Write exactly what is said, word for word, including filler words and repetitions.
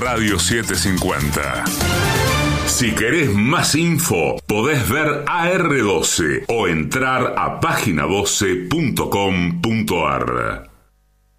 Radio setecientos cincuenta. Si querés más info, podés ver A R doce o entrar a página doce punto com punto ar.